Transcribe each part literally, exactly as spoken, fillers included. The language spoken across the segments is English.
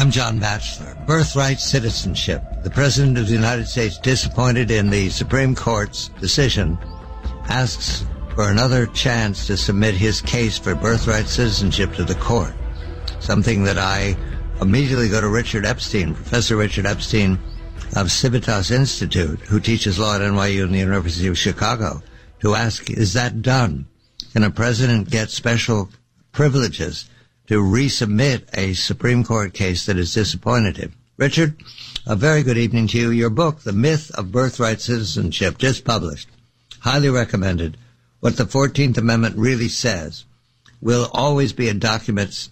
I'm John Batchelor. Birthright citizenship. The President of the United States, disappointed in the Supreme Court's decision, asks for another chance to submit his case for birthright citizenship to the court. Something that I immediately go to Richard Epstein, Professor Richard Epstein of Civitas Institute, who teaches law at N Y U and the University of Chicago, to ask, is that done? Can a president get special privileges to resubmit a Supreme Court case that is disappointed him? Richard, a very good evening to you. Your book, The Myth of Birthright Citizenship, just published, highly recommended. What the fourteenth Amendment really says will always be in documents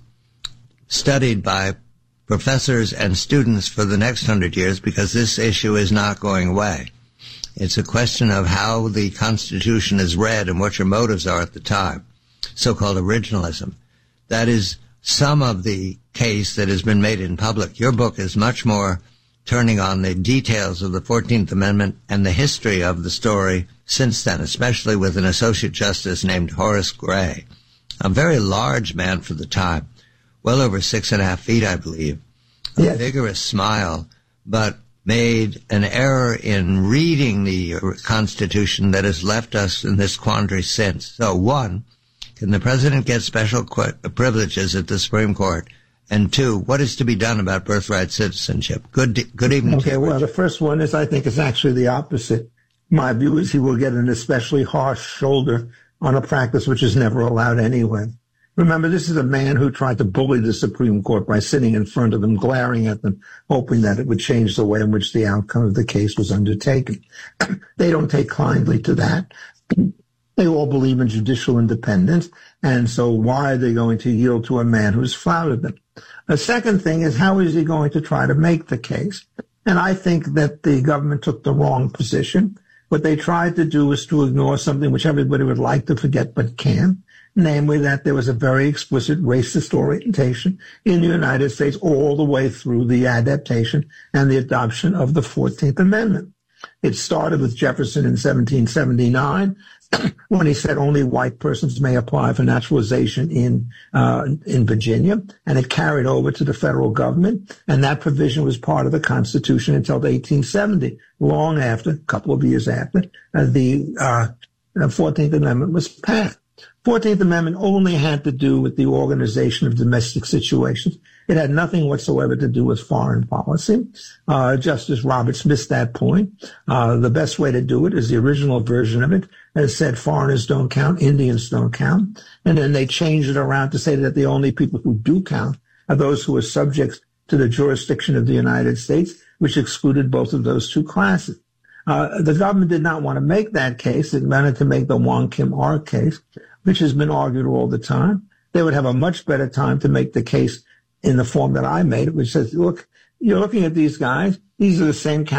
studied by professors and students for the next hundred years, because this issue is not going away. It's a question of how the Constitution is read and what your motives are at the time, so-called originalism. That is some of the case that has been made in public. Your book is much more turning on the details of the fourteenth Amendment and the history of the story since then, especially with an Associate Justice named Horace Gray, a very large man for the time, well over six and a half feet, I believe, a yes. vigorous smile, but made an error in reading the Constitution that has left us in this quandary since. So, one, can the president get special qu- privileges at the Supreme Court? And two, what is to be done about birthright citizenship? Good good evening okay, to you. Well, the first one is, I think it's actually the opposite. My view is he will get an especially harsh shoulder on a practice which is never allowed anyway. Remember, this is a man who tried to bully the Supreme Court by sitting in front of them, glaring at them, hoping that it would change the way in which the outcome of the case was undertaken. They don't take kindly to that. They all believe in judicial independence, and so why are they going to yield to a man who's flouted them? The second thing is, how is he going to try to make the case? And I think that the government took the wrong position. What they tried to do was to ignore something which everybody would like to forget but can't, namely that there was a very explicit racist orientation in the United States all the way through the adaptation and the adoption of the fourteenth Amendment. It started with Jefferson in seventeen seventy-nine, when he said only white persons may apply for naturalization in uh, in Virginia, and it carried over to the federal government, and that provision was part of the Constitution until eighteen seventy, long after, a couple of years after, uh, the uh, fourteenth Amendment was passed. fourteenth Amendment only had to do with the organization of domestic situations. It had nothing whatsoever to do with foreign policy. Uh, Justice Roberts missed that point. Uh, the best way to do it is the original version of it, as said, foreigners don't count, Indians don't count. And then they changed it around to say that the only people who do count are those who are subject to the jurisdiction of the United States, which excluded both of those two classes. Uh, the government did not want to make that case. It wanted to make the Wong Kim Ark case, which has been argued all the time. They would have a much better time to make the case in the form that I made it, which says, look, you're looking at these guys. These are the same